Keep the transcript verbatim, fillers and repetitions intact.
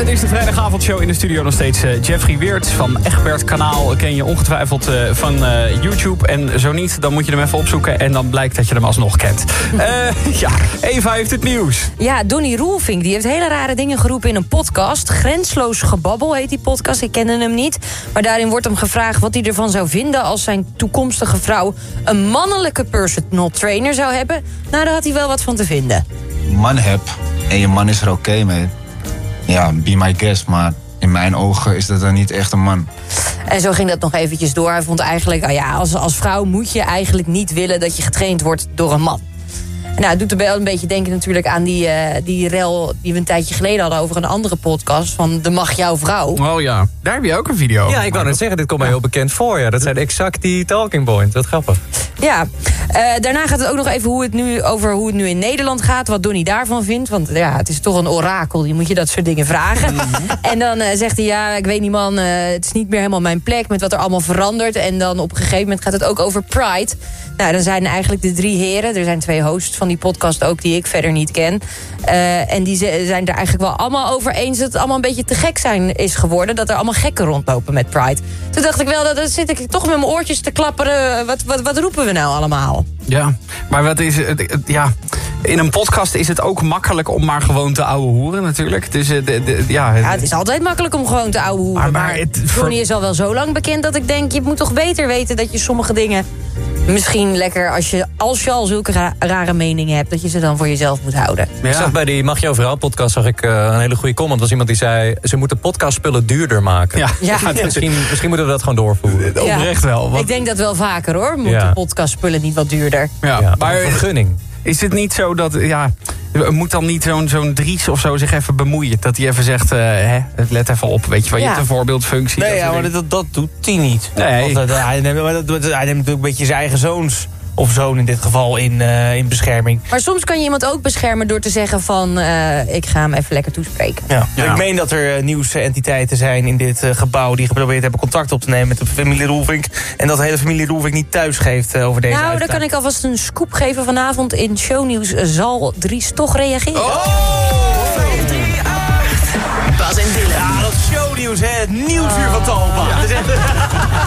het is de vrijdagavondshow in de studio nog steeds. Uh, Jeffrey Weert van Egbert Kanaal ken je ongetwijfeld uh, van uh, YouTube. En zo niet, dan moet je hem even opzoeken en dan blijkt dat je hem alsnog kent. Uh, ja, Eva heeft het nieuws. Ja, Donnie Roelvink die heeft hele rare dingen geroepen in een podcast. Grensloos gebabbel heet die podcast, ik kende hem niet. Maar daarin wordt hem gevraagd wat hij ervan zou vinden als zijn toekomstige vrouw een mannelijke personal trainer zou hebben. Nou, daar had hij wel wat van te vinden. Man heb en je man is er oké okay mee. Ja, be my guest, maar in mijn ogen is dat dan niet echt een man. En zo ging dat nog eventjes door. Hij vond eigenlijk, oh ja, als, als vrouw moet je eigenlijk niet willen dat je getraind wordt door een man. Nou, het doet er wel een beetje denken natuurlijk aan die, uh, die rel die we een tijdje geleden hadden over een andere podcast van De Mag Jouw Vrouw. Oh ja, daar heb je ook een video. Ja, ik wou net zeggen, dit komt mij heel bekend voor. Ja, dat zijn exact die talking points. Wat grappig. Ja, uh, daarna gaat het ook nog even hoe het nu, over hoe het nu in Nederland gaat. Wat Donnie daarvan vindt. Want ja, het is toch een orakel. Die moet je dat soort dingen vragen. En dan uh, zegt hij, ja, ik weet niet man, uh, het is niet meer helemaal mijn plek met wat er allemaal verandert. En dan op een gegeven moment gaat het ook over Pride. Nou, dan zijn eigenlijk de drie heren. Er zijn twee hosts van die podcast ook die ik verder niet ken. Uh, en die zijn er eigenlijk wel allemaal over eens dat het allemaal een beetje te gek zijn is geworden. Dat er allemaal gekken rondlopen met Pride. Toen dacht ik wel, dan zit ik toch met mijn oortjes te klapperen. Wat, wat, wat roepen we nou allemaal? Ja, maar wat is het? het ja, in een podcast is het ook makkelijk om maar gewoon te ouwe hoeren natuurlijk. Dus, de, de, ja, het, ja, het is altijd makkelijk om gewoon te ouwe hoeren. Maar, maar, maar het, Donnie is al wel zo lang bekend dat ik denk, je moet toch beter weten dat je sommige dingen misschien lekker, als je, als je al zulke ra- rare meningen hebt, dat je ze dan voor jezelf moet houden. Ja. Ik zag bij die Mag Jouw Vrouw podcast zag ik uh, een hele goede comment. Was iemand die zei, ze moeten podcastspullen duurder maken. Ja. Ja. Dus misschien, misschien moeten we dat gewoon doorvoeren. Ja. Oprecht wel. Want... Ik denk dat wel vaker hoor. Moeten ja. podcastspullen niet wat duurder? Ja, ja, maar een vergunning. Is het niet zo dat, ja, moet dan niet zo'n zo'n Dries of zo zich even bemoeien? Dat hij even zegt, uh, hè, let even op, weet je wel, je Ja. hebt een voorbeeldfunctie. Nee, dat ja, soort maar dingen. dat, dat doet hij niet. Nee. Of dat, hij, neemt, maar dat, hij neemt natuurlijk een beetje zijn eigen zoons, of zoon in dit geval, in, uh, in bescherming. Maar soms kan je iemand ook beschermen door te zeggen van, uh, ik ga hem even lekker toespreken. Ja. Ja. Ik meen dat er uh, nieuwsentiteiten zijn in dit uh, gebouw die geprobeerd hebben contact op te nemen met de familie Roelvink. En dat de hele familie Roelvink niet thuis geeft uh, over deze Nou, uitspraak. dan kan ik alvast een scoop geven vanavond in shownieuws. Zal Dries toch reageren? Oh! Bas en Dylan. Ja, dat shownieuws, hè. Het nieuwsuur van Talpa. Ja.